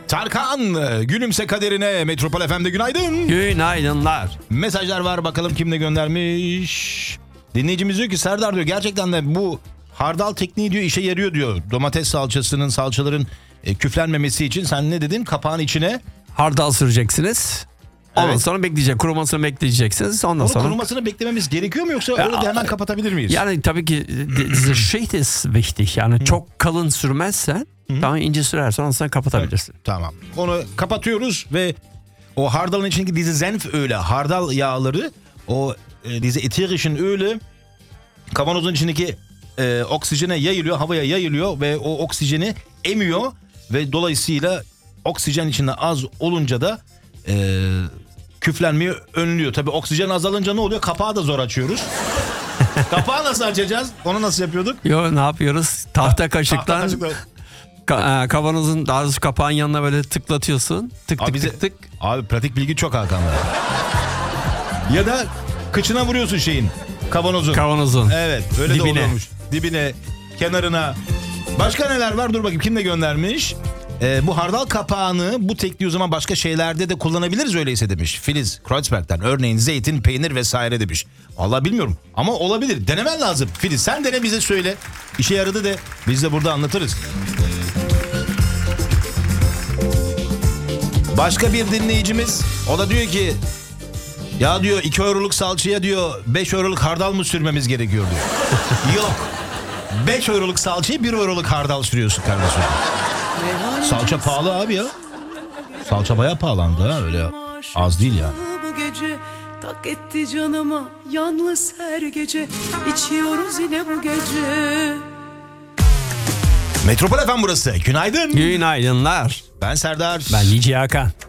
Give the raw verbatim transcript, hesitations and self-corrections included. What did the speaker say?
Tarkan, gülümse kaderine. Metropol F M'de günaydın. Günaydınlar. Mesajlar var, bakalım kim ne göndermiş. Dinleyicimiz diyor ki Serdar diyor gerçekten de bu hardal tekniği diyor işe yarıyor diyor. Domates salçasının, salçaların e, küflenmemesi için sen ne dedin? Kapağın içine Hardal süreceksiniz. Ondan Evet. sonra bekleyecek. Kurumasını bekleyeceksiniz. Ondan Onun sonra... kurumasını beklememiz gerekiyor mu yoksa öyle de hemen kapatabilir miyiz? Yani tabii ki diese Schicht ist wichtig. Yani çok kalın sürmezsen, daha ince sürersen ondan sonra kapatabilirsin. Tamam. Onu kapatıyoruz ve o hardalın içindeki diese Senf öyle hardal yağları, o e, diese ätherischen öyle kavanozun içindeki e, oksijene yayılıyor, havaya yayılıyor ve o oksijeni emiyor ve dolayısıyla oksijen içinde az olunca da e, küflenmeyi önlüyor. Tabii oksijen azalınca ne oluyor? Kapağı da zor açıyoruz. Kapağı nasıl açacağız? Onu nasıl yapıyorduk? Yo, ne yapıyoruz? Tahta kaşıktan Tahta kaşıkla. ka- e, kavanozun, daha doğrusu kapağın yanına böyle tıklatıyorsun. Tık Abi tık bize- tık tık. Abi pratik bilgi çok Hakan'da. Ya da kıçına vuruyorsun şeyin, kavanozun. Kavanozun. Evet, öyle de Dibine. oluyormuş. Dibine, kenarına. Başka neler var? Dur bakayım kim de göndermiş. Ee, bu hardal kapağını bu tekniği o zaman başka şeylerde de kullanabiliriz öyleyse demiş. Filiz Kreuzberg'den. Örneğin zeytin, peynir vesaire demiş. Vallahi bilmiyorum ama olabilir. Denemen lazım. Filiz sen dene, bize söyle. İşe yaradı de biz de burada anlatırız. Başka bir dinleyicimiz, o da diyor ki ya diyor iki euroluk salçaya diyor beş euroluk hardal mı sürmemiz gerekiyor diyor. Yok. beş euroluk salçaya bir euroluk hardal sürüyorsun kardeşim. Salça pahalı abi ya. Salça bayağı pahalandı ha, öyle az değil ya. Bu gece tak etti canıma, yalnız her gece içiyoruz yine bu gece. Metropol F M burası. Günaydın. Günaydınlar. Ben Serdar. Ben Nici Hakan.